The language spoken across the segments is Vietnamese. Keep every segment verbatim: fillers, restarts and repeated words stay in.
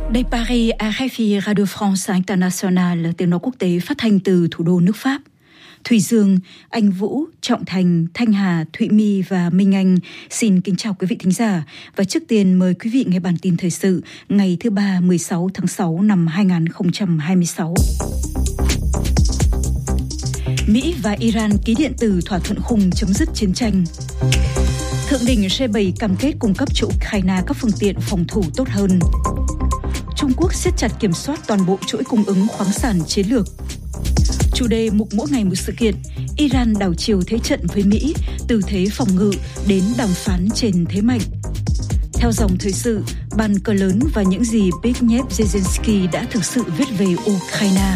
Đây Paris, R F I Radio France International, tiếng nói quốc tế phát thanh từ thủ đô nước Pháp. Thủy Dương, Anh Vũ, Trọng Thành, Thanh Hà, Thụy My và Minh Anh xin kính chào quý vị thính giả. Và trước tiên mời quý vị nghe bản tin thời sự ngày thứ ba mười sáu tháng sáu năm hai nghìn không trăm hai mươi sáu. Mỹ và Iran ký điện tử thỏa thuận khung chấm dứt chiến tranh. Thượng đỉnh G bảy cam kết cung cấp cho Ukraine các phương tiện phòng thủ tốt hơn. Trung Quốc siết chặt kiểm soát toàn bộ chuỗi cung ứng khoáng sản chiến lược. Chủ đề mục mỗi ngày một sự kiện, Iran đảo chiều thế trận với Mỹ, từ thế phòng ngự đến đàm phán trên thế mạnh. Theo dòng thời sự, bàn cờ lớn và những gì Zbigniew Brzezinski đã thực sự viết về Ukraine.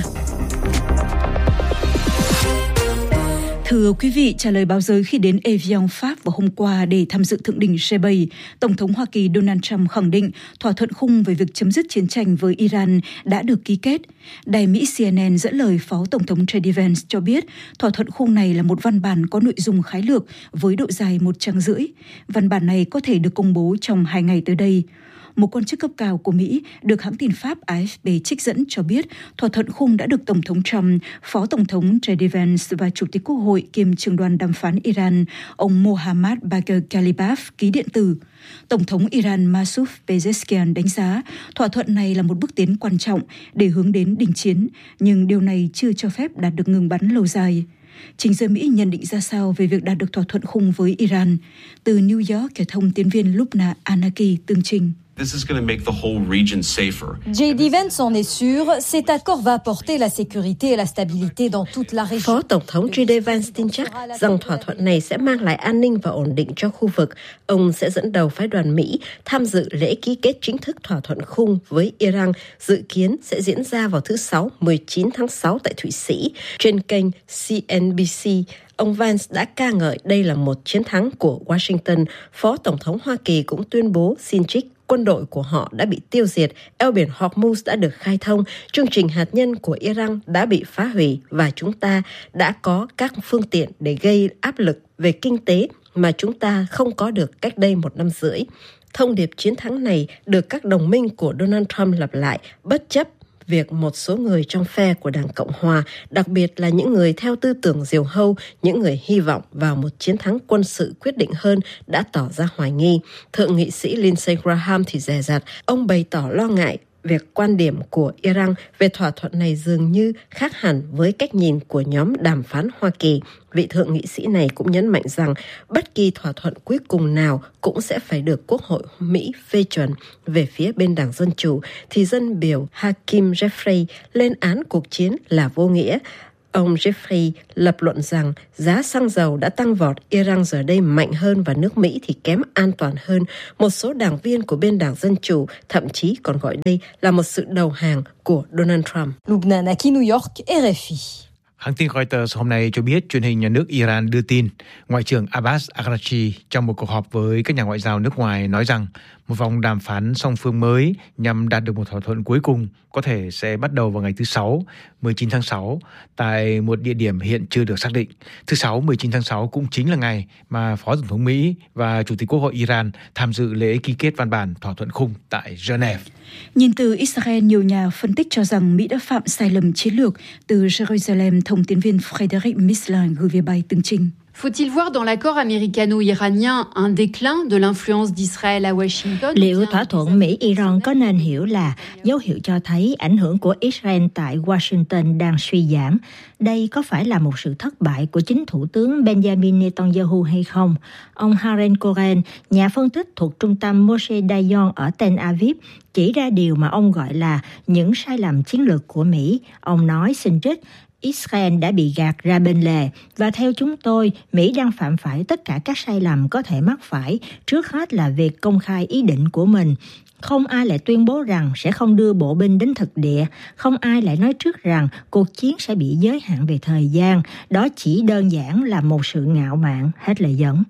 Thưa quý vị, trả lời báo giới khi đến Evian, Pháp vào hôm qua để tham dự thượng đỉnh G bảy, Tổng thống Hoa Kỳ Donald Trump khẳng định thỏa thuận khung về việc chấm dứt chiến tranh với Iran đã được ký kết. Đài Mỹ C N N dẫn lời Phó Tổng thống J D Vance cho biết thỏa thuận khung này là một văn bản có nội dung khái lược với độ dài một trang rưỡi. Văn bản này có thể được công bố trong hai ngày tới đây. Một quan chức cấp cao của Mỹ được hãng tin Pháp A F P trích dẫn cho biết thỏa thuận khung đã được Tổng thống Trump, Phó Tổng thống J D Vance và Chủ tịch Quốc hội kiêm trưởng đoàn đàm phán Iran, ông Mohammad Bagher Ghalibaf ký điện tử. Tổng thống Iran Masoud Pezeshkian đánh giá thỏa thuận này là một bước tiến quan trọng để hướng đến đình chiến, nhưng điều này chưa cho phép đạt được ngừng bắn lâu dài. Chính giới Mỹ nhận định ra sao về việc đạt được thỏa thuận khung với Iran? Từ New York, thông tin viên Lubna Anaki tường trình. This is going to make the whole region safer. J D Vance en est sûr, cet accord va apporter la sécurité et la stabilité dans toute la région. Phó Tổng thống J D Vance tin chắc rằng thỏa thuận này sẽ mang lại an ninh và ổn định cho khu vực. Ông sẽ dẫn đầu phái đoàn Mỹ tham dự lễ ký kết chính thức thỏa thuận khung với Iran, dự kiến sẽ diễn ra vào thứ Sáu, mười chín tháng sáu tại Thụy Sĩ. Trên kênh C N B C, ông Vance đã ca ngợi đây là một chiến thắng của Washington. Phó Tổng thống Hoa Kỳ cũng tuyên bố xin trích quân đội của họ đã bị tiêu diệt, eo biển Hormuz đã được khai thông, chương trình hạt nhân của Iran đã bị phá hủy và chúng ta đã có các phương tiện để gây áp lực về kinh tế mà chúng ta không có được cách đây một năm rưỡi. Thông điệp chiến thắng này được các đồng minh của Donald Trump lặp lại, bất chấp việc một số người trong phe của Đảng Cộng Hòa, đặc biệt là những người theo tư tưởng diều hâu, những người hy vọng vào một chiến thắng quân sự quyết định hơn, đã tỏ ra hoài nghi. Thượng nghị sĩ Lindsey Graham thì dè dặt, ông bày tỏ lo ngại việc quan điểm của Iran về thỏa thuận này dường như khác hẳn với cách nhìn của nhóm đàm phán Hoa Kỳ. Vị thượng nghị sĩ này cũng nhấn mạnh rằng bất kỳ thỏa thuận cuối cùng nào cũng sẽ phải được Quốc hội Mỹ phê chuẩn. Về phía bên Đảng Dân Chủ thì dân biểu Hakeem Jeffrey lên án cuộc chiến là vô nghĩa. Ông Jeffrey lập luận rằng giá xăng dầu đã tăng vọt, Iran giờ đây mạnh hơn và nước Mỹ thì kém an toàn hơn. Một số đảng viên của bên Đảng Dân Chủ thậm chí còn gọi đây là một sự đầu hàng của Donald Trump. Lubna Anaki, New York, R F I. Hãng tin Reuters hôm nay cho biết truyền hình nhà nước Iran đưa tin Ngoại trưởng Abbas Araghchi trong một cuộc họp với các nhà ngoại giao nước ngoài nói rằng một vòng đàm phán song phương mới nhằm đạt được một thỏa thuận cuối cùng có thể sẽ bắt đầu vào ngày thứ Sáu, mười chín tháng sáu, tại một địa điểm hiện chưa được xác định. Thứ Sáu, mười chín tháng sáu cũng chính là ngày mà Phó Tổng thống Mỹ và Chủ tịch Quốc hội Iran tham dự lễ ký kết văn bản thỏa thuận khung tại Geneva. Nhìn từ Israel, nhiều nhà phân tích cho rằng Mỹ đã phạm sai lầm chiến lược. Từ Jerusalem, thông tin viên Frédéric Mislin gửi về bài tường trình. Faut-il voir dans l'accord américano-iranien un déclin de l'influence d'Israël à Washington? Liệu thỏa thuận Mỹ-Iran có nên hiểu là dấu hiệu cho thấy ảnh hưởng của Israel tại Washington đang suy giảm? Đây có phải là một sự thất bại của chính Thủ tướng Benjamin Netanyahu hay không? Ông Haren Koren, nhà phân tích thuộc trung tâm Moshe Dayan ở Tel Aviv, chỉ ra điều mà ông gọi là những sai lầm chiến lược của Mỹ. Ông nói xin trích, Israel đã bị gạt ra bên lề và theo chúng tôi, Mỹ đang phạm phải tất cả các sai lầm có thể mắc phải, trước hết là việc công khai ý định của mình. Không ai lại tuyên bố rằng sẽ không đưa bộ binh đến thực địa, không ai lại nói trước rằng cuộc chiến sẽ bị giới hạn về thời gian, đó chỉ đơn giản là một sự ngạo mạn, hết lời dẫn.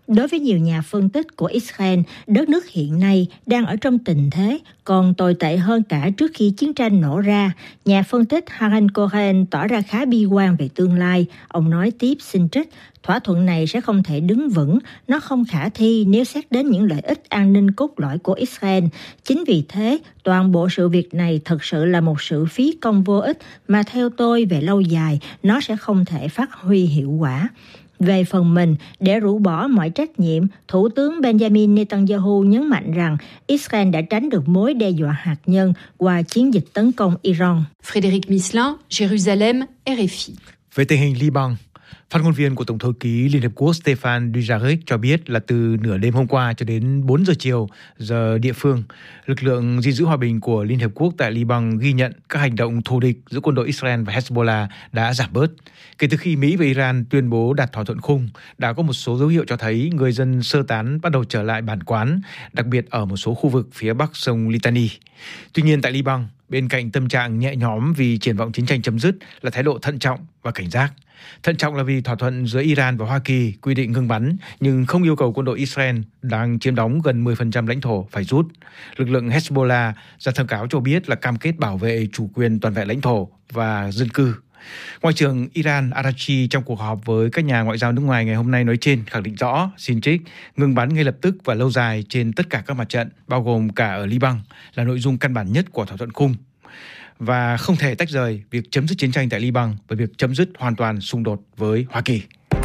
Đối với nhiều nhà phân tích của Israel, đất nước hiện nay đang ở trong tình thế còn tồi tệ hơn cả trước khi chiến tranh nổ ra. Nhà phân tích Haran Cohen tỏ ra khá bi quan về tương lai. Ông nói tiếp, xin trích, thỏa thuận này sẽ không thể đứng vững, nó không khả thi nếu xét đến những lợi ích an ninh cốt lõi của Israel. Chính vì thế, toàn bộ sự việc này thật sự là một sự phí công vô ích mà theo tôi về lâu dài, nó sẽ không thể phát huy hiệu quả. Về phần mình, để rũ bỏ mọi trách nhiệm, Thủ tướng Benjamin Netanyahu nhấn mạnh rằng Israel đã tránh được mối đe dọa hạt nhân qua chiến dịch tấn công Iran. Frédéric Misselin, Jérusalem, R F I. Về tình hình Liban, phát ngôn viên của Tổng thư ký Liên Hợp Quốc Stefan Dujarric cho biết là từ nửa đêm hôm qua cho đến bốn giờ chiều giờ địa phương, lực lượng gìn giữ hòa bình của Liên Hợp Quốc tại Liban ghi nhận các hành động thù địch giữa quân đội Israel và Hezbollah đã giảm bớt. Kể từ khi Mỹ và Iran tuyên bố đạt thỏa thuận khung, đã có một số dấu hiệu cho thấy người dân sơ tán bắt đầu trở lại bản quán, đặc biệt ở một số khu vực phía bắc sông Litani. Tuy nhiên tại Liban, bên cạnh tâm trạng nhẹ nhõm vì triển vọng chiến tranh chấm dứt là thái độ thận trọng và cảnh giác. Thận trọng là vì thỏa thuận giữa Iran và Hoa Kỳ quy định ngừng bắn nhưng không yêu cầu quân đội Israel đang chiếm đóng gần mười phần trăm lãnh thổ phải rút. Lực lượng Hezbollah ra thông cáo cho biết là cam kết bảo vệ chủ quyền toàn vẹn lãnh thổ và dân cư. Ngoại trưởng Iran Araghchi trong cuộc họp với các nhà ngoại giao nước ngoài ngày hôm nay nói trên khẳng định rõ, xin trích, ngừng bắn ngay lập tức và lâu dài trên tất cả các mặt trận, bao gồm cả ở Liban, là nội dung căn bản nhất của thỏa thuận khung. Và không thể tách rời việc chấm dứt chiến tranh tại Liban với việc chấm dứt hoàn toàn xung đột với Hoa Kỳ.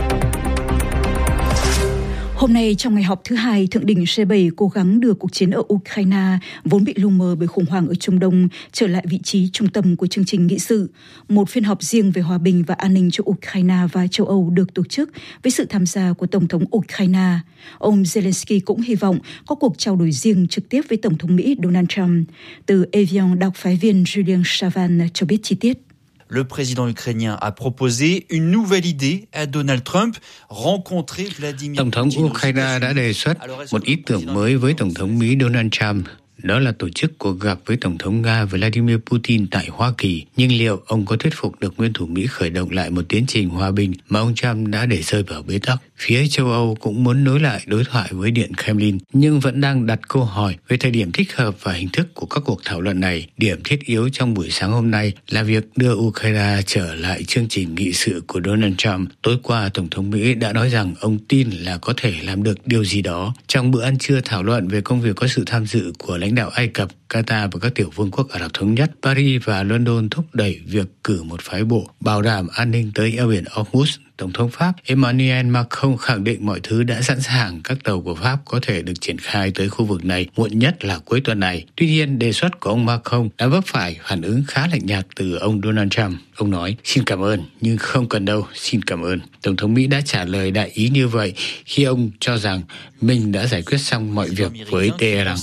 Hôm nay, trong ngày họp thứ hai, Thượng đỉnh G bảy cố gắng đưa cuộc chiến ở Ukraine, vốn bị lu mờ bởi khủng hoảng ở Trung Đông, trở lại vị trí trung tâm của chương trình nghị sự. Một phiên họp riêng về hòa bình và an ninh cho Ukraine và châu Âu được tổ chức với sự tham gia của Tổng thống Ukraine. Ông Zelensky cũng hy vọng có cuộc trao đổi riêng trực tiếp với Tổng thống Mỹ Donald Trump. Từ Evian, đặc phái viên Julien Chavan cho biết chi tiết. Le président ukrainien a proposé une nouvelle idée à Donald Trump, rencontrer Vladimir Tổng thống Ukraine đã đề xuất một ý tưởng mới với Tổng thống Mỹ Donald Trump. Đó là tổ chức cuộc gặp với Tổng thống Nga Vladimir Putin tại Hoa Kỳ. Nhưng liệu ông có thuyết phục được nguyên thủ Mỹ khởi động lại một tiến trình hòa bình mà ông Trump đã để rơi vào bế tắc? Phía châu Âu cũng muốn nối lại đối thoại với Điện Kremlin, nhưng vẫn đang đặt câu hỏi về thời điểm thích hợp và hình thức của các cuộc thảo luận này. Điểm thiết yếu trong buổi sáng hôm nay là việc đưa Ukraine trở lại chương trình nghị sự của Donald Trump. Tối qua, Tổng thống Mỹ đã nói rằng ông tin là có thể làm được điều gì đó. Trong bữa ăn trưa thảo luận về công việc có sự tham dự của lãnh đạo Ai Cập, Qatar và các tiểu vương quốc Ả Rập Thống Nhất, Paris và London thúc đẩy việc cử một phái bộ bảo đảm an ninh tới eo biển Hormuz. Tổng thống Pháp Emmanuel Macron khẳng định mọi thứ đã sẵn sàng, các tàu của Pháp có thể được triển khai tới khu vực này muộn nhất là cuối tuần này. Tuy nhiên, đề xuất của ông Macron đã vấp phải phản ứng khá lạnh nhạt từ ông Donald Trump. Ông nói, xin cảm ơn, nhưng không cần đâu, xin cảm ơn. Tổng thống Mỹ đã trả lời đại ý như vậy khi ông cho rằng mình đã giải quyết xong mọi việc với Tehran.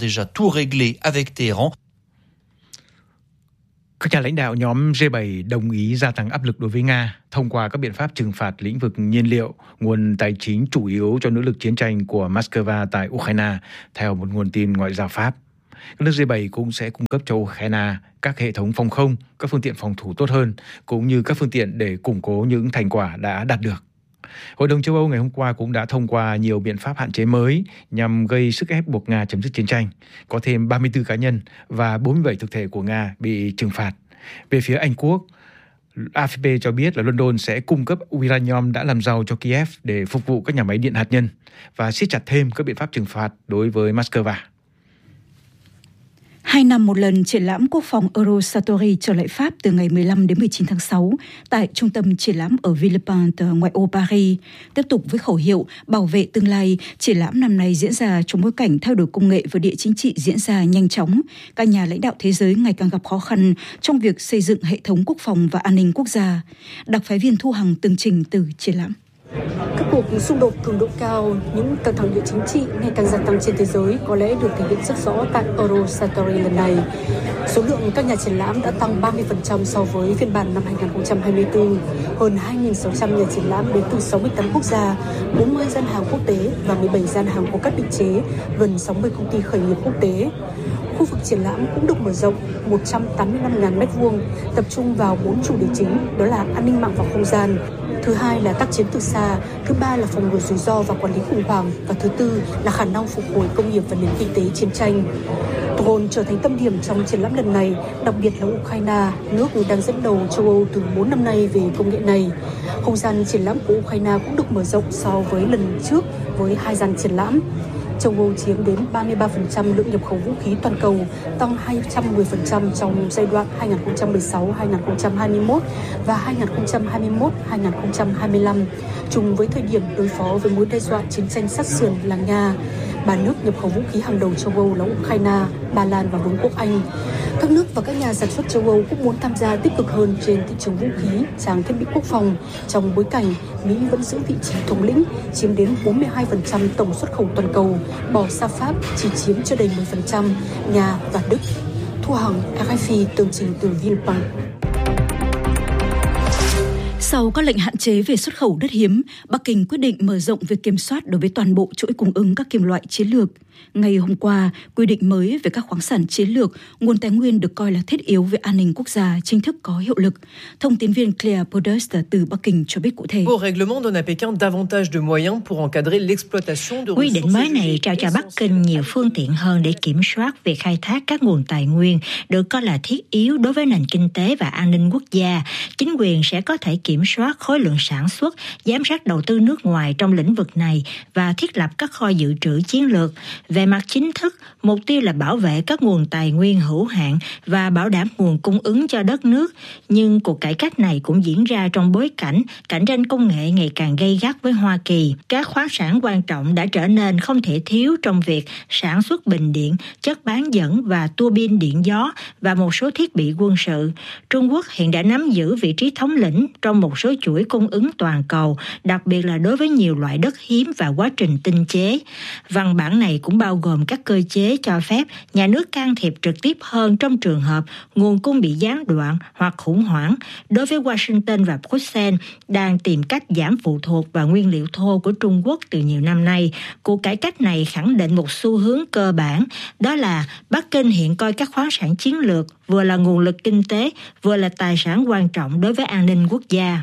Các nhà lãnh đạo nhóm G bảy đồng ý gia tăng áp lực đối với Nga thông qua các biện pháp trừng phạt lĩnh vực nhiên liệu, nguồn tài chính chủ yếu cho nỗ lực chiến tranh của Moscow tại Ukraine, theo một nguồn tin ngoại giao Pháp. Các nước G bảy cũng sẽ cung cấp cho Ukraine các hệ thống phòng không, các phương tiện phòng thủ tốt hơn, cũng như các phương tiện để củng cố những thành quả đã đạt được. Hội đồng châu Âu ngày hôm qua cũng đã thông qua nhiều biện pháp hạn chế mới nhằm gây sức ép buộc Nga chấm dứt chiến tranh. Có thêm ba mươi tư cá nhân và bốn mươi bảy thực thể của Nga bị trừng phạt. Về phía Anh Quốc, a ép pê cho biết là London sẽ cung cấp uranium đã làm giàu cho Kiev để phục vụ các nhà máy điện hạt nhân và siết chặt thêm các biện pháp trừng phạt đối với Moscow. Hai năm một lần, triển lãm quốc phòng Eurosatory trở lại Pháp từ ngày mười lăm đến mười chín tháng sáu tại trung tâm triển lãm ở Villepinte, ngoại ô Paris. Tiếp tục với khẩu hiệu bảo vệ tương lai, triển lãm năm nay diễn ra trong bối cảnh thay đổi công nghệ và địa chính trị diễn ra nhanh chóng. Các nhà lãnh đạo thế giới ngày càng gặp khó khăn trong việc xây dựng hệ thống quốc phòng và an ninh quốc gia. Đặc phái viên Thu Hằng tường trình từ triển lãm. Các cuộc xung đột cường độ cao, những căng thẳng địa chính trị ngày càng gia tăng trên thế giới có lẽ được thể hiện rất rõ tại Eurosatory lần này. Số lượng các nhà triển lãm đã tăng ba mươi phần trăm so với phiên bản năm hai không hai tư. Hơn hai nghìn sáu trăm nhà triển lãm đến từ sáu mươi tám quốc gia, bốn mươi gian hàng quốc tế và mười bảy gian hàng của các định chế, gần sáu mươi công ty khởi nghiệp quốc tế. Khu vực triển lãm cũng được mở rộng một trăm tám mươi lăm nghìn mét vuông, tập trung vào bốn chủ đề chính, đó là an ninh mạng và không gian, Thứ hai là tác chiến từ xa, thứ ba là phòng ngừa rủi ro và quản lý khủng hoảng, và thứ tư là khả năng phục hồi công nghiệp và nền kinh tế chiến tranh. Drone trở thành tâm điểm trong triển lãm lần này, đặc biệt là Ukraine, nước đang dẫn đầu châu Âu từ bốn năm nay về công nghệ này. Không gian triển lãm của Ukraine cũng được mở rộng so với lần trước với hai gian triển lãm. Châu Âu chiếm đến ba mươi ba phần trăm lượng nhập khẩu vũ khí toàn cầu, tăng hai trăm mười phần trăm trong giai đoạn hai nghìn không trăm mười sáu đến hai nghìn không trăm hai mươi mốt và hai nghìn không trăm hai mươi mốt đến hai nghìn không trăm hai mươi lăm, trùng với thời điểm đối phó với mối đe dọa chiến tranh sát sườn là Nga. Ba nước nhập khẩu vũ khí hàng đầu châu Âu là Ukraine, Ba Lan và Vương quốc Anh. Các nước và các nhà sản xuất châu Âu cũng muốn tham gia tích cực hơn trên thị trường vũ khí, trang thiết bị quốc phòng, trong bối cảnh Mỹ vẫn giữ vị trí thống lĩnh, chiếm đến bốn mươi hai phần trăm tổng xuất khẩu toàn cầu, bỏ xa Pháp chỉ chiếm chưa đầy mười phần trăm, Nga và Đức. Thu Hằng, rờ ép i, tường trình từ Vinpeng. Sau các lệnh hạn chế về xuất khẩu đất hiếm, Bắc Kinh quyết định mở rộng việc kiểm soát đối với toàn bộ chuỗi cung ứng các kim loại chiến lược. Ngày hôm qua, quy định mới về các khoáng sản chiến lược, nguồn tài nguyên được coi là thiết yếu về an ninh quốc gia chính thức có hiệu lực. Thông tin viên Claire Podest từ Bắc Kinh cho biết cụ thể. Quy định mới này trao cho Bắc Kinh nhiều phương tiện hơn để kiểm soát việc khai thác các nguồn tài nguyên được coi là thiết yếu đối với nền kinh tế và an ninh quốc gia. Chính quyền sẽ có thể kiểm soát khối lượng sản xuất, giám sát đầu tư nước ngoài trong lĩnh vực này và thiết lập các kho dự trữ chiến lược. Về mặt chính thức, mục tiêu là bảo vệ các nguồn tài nguyên hữu hạn và bảo đảm nguồn cung ứng cho đất nước. Nhưng cuộc cải cách này cũng diễn ra trong bối cảnh cạnh tranh công nghệ ngày càng gay gắt với Hoa Kỳ. Các khoáng sản quan trọng đã trở nên không thể thiếu trong việc sản xuất bình điện, chất bán dẫn và tua bin điện gió và một số thiết bị quân sự. Trung Quốc hiện đã nắm giữ vị trí thống lĩnh trong một số chuỗi cung ứng toàn cầu, đặc biệt là đối với nhiều loại đất hiếm và quá trình tinh chế. Văn bản này cũng bao gồm các cơ chế cho phép nhà nước can thiệp trực tiếp hơn trong trường hợp nguồn cung bị gián đoạn hoặc khủng hoảng. Đối với Washington và Bruxelles đang tìm cách giảm phụ thuộc vào nguyên liệu thô của Trung Quốc từ nhiều năm nay, cuộc cải cách này khẳng định một xu hướng cơ bản, đó là Bắc Kinh hiện coi các khoáng sản chiến lược vừa là nguồn lực kinh tế, vừa là tài sản quan trọng đối với an ninh quốc gia.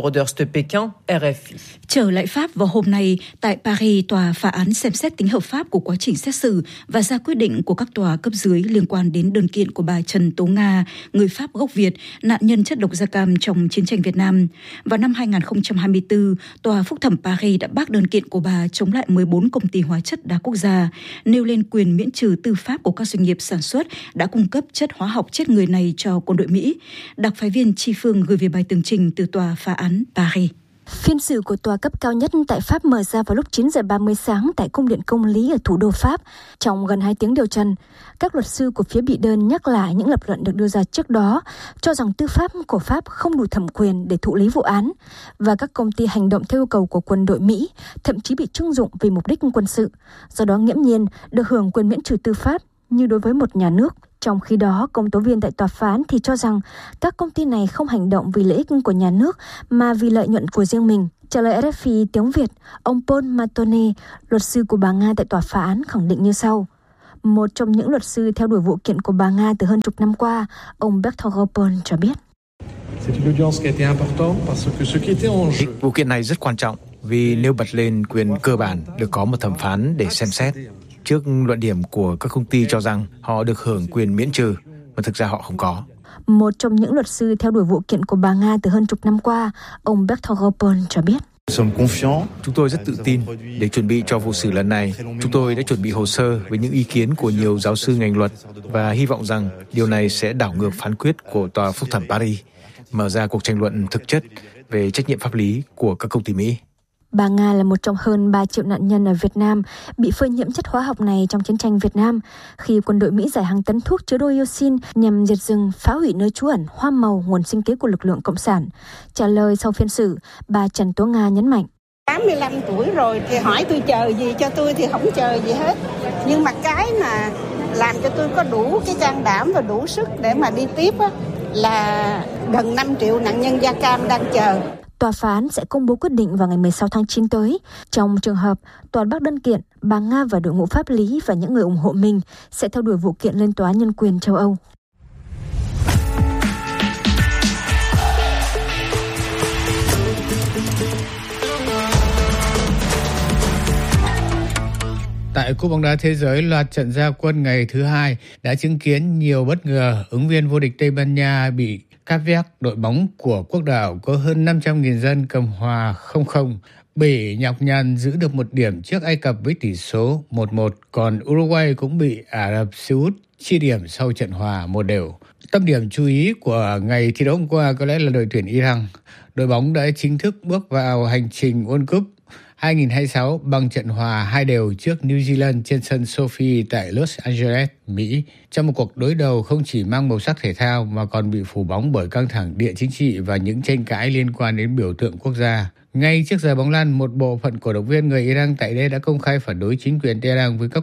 Trở lại Pháp vào hôm nay, tại Paris, tòa phá án xem xét tính hợp pháp của quá trình xét xử và ra quyết định của các tòa cấp dưới liên quan đến đơn kiện của bà Trần Tố Nga, người Pháp gốc Việt, nạn nhân chất độc da cam trong chiến tranh Việt Nam. Vào năm hai nghìn không trăm hai mươi tư, tòa phúc thẩm Paris đã bác đơn kiện của bà chống lại mười bốn công ty hóa chất đa quốc gia, nêu lên quyền miễn trừ tư pháp của các doanh nghiệp sản xuất đã cung cấp chất hóa học chết người này cho quân đội Mỹ. Đặc phái viên Chi Phương gửi về bài tường trình từ tòa phá án Paris. Phiên xử của tòa cấp cao nhất tại Pháp mở ra vào lúc chín giờ ba mươi sáng tại Cung điện Công lý ở thủ đô Pháp. Trong gần hai tiếng điều trần, các luật sư của phía bị đơn nhắc lại những lập luận được đưa ra trước đó, cho rằng tư pháp của Pháp không đủ thẩm quyền để thụ lý vụ án, và các công ty hành động theo yêu cầu của quân đội Mỹ, thậm chí bị trưng dụng vì mục đích quân sự, do đó nghiễm nhiên được hưởng quyền miễn trừ tư pháp như đối với một nhà nước. Trong khi đó, công tố viên tại tòa phán thì cho rằng các công ty này không hành động vì lợi ích của nhà nước mà vì lợi nhuận của riêng mình. Trả lời rờ ép i tiếng Việt, ông Paul Matone, luật sư của bà Nga tại tòa phá án khẳng định như sau. Một trong những luật sư theo đuổi vụ kiện của bà Nga từ hơn chục năm qua, ông Bertrand Ropon cho biết. Vụ kiện này rất quan trọng vì nêu bật lên quyền cơ bản được có một thẩm phán để xem xét. Trước luận điểm của các công ty cho rằng họ được hưởng quyền miễn trừ, mà thực ra họ không có. Một trong những luật sư theo đuổi vụ kiện của bà Nga từ hơn chục năm qua, ông Bertrand Ropon cho biết. Chúng tôi rất tự tin để chuẩn bị cho vụ xử lần này. Chúng tôi đã chuẩn bị hồ sơ với những ý kiến của nhiều giáo sư ngành luật và hy vọng rằng điều này sẽ đảo ngược phán quyết của tòa phúc thẩm Paris, mở ra cuộc tranh luận thực chất về trách nhiệm pháp lý của các công ty Mỹ. Bà Nga là một trong hơn ba triệu nạn nhân ở Việt Nam bị phơi nhiễm chất hóa học này trong chiến tranh Việt Nam, khi quân đội Mỹ giải hàng tấn thuốc chứa dioxin nhằm diệt rừng, phá hủy nơi trú ẩn, hoa màu, nguồn sinh kế của lực lượng Cộng sản. Trả lời sau phiên xử, bà Trần Tố Nga nhấn mạnh. tám mươi lăm tuổi rồi thì hỏi tôi chờ gì, cho tôi thì không chờ gì hết. Nhưng mà cái mà làm cho tôi có đủ cái can đảm và đủ sức để mà đi tiếp á, là gần năm triệu nạn nhân da cam đang chờ. Tòa phán sẽ công bố quyết định vào ngày mười sáu tháng chín tới. Trong trường hợp tòa bác đơn kiện, bà Nga và đội ngũ pháp lý và những người ủng hộ mình sẽ theo đuổi vụ kiện lên Tòa án Nhân quyền châu Âu. Tại Cúp bóng đá thế giới, loạt trận ra quân ngày thứ hai đã chứng kiến nhiều bất ngờ. Ứng viên vô địch Tây Ban Nha bị cáp vét, đội bóng của quốc đảo có hơn năm trăm nghìn dân cầm hòa không không. Bỉ nhọc nhằn giữ được một điểm trước Ai Cập với tỷ số một một, còn Uruguay cũng bị Ả Rập Xê Út chia điểm sau trận hòa một đều. Tâm điểm chú ý của ngày thi đấu hôm qua có lẽ là đội tuyển Iran. Đội bóng đã chính thức bước vào hành trình World Cup hai không hai sáu bằng trận hòa hai đều trước New Zealand trên sân Sophie tại Los Angeles, Mỹ. Trong một cuộc đối đầu không chỉ mang màu sắc thể thao mà còn bị phủ bóng bởi căng thẳng địa chính trị và những tranh cãi liên quan đến biểu tượng quốc gia. Ngay trước giờ bóng lăn, một bộ phận cổ động viên người Iran tại đây đã công khai phản đối chính quyền Tehran với các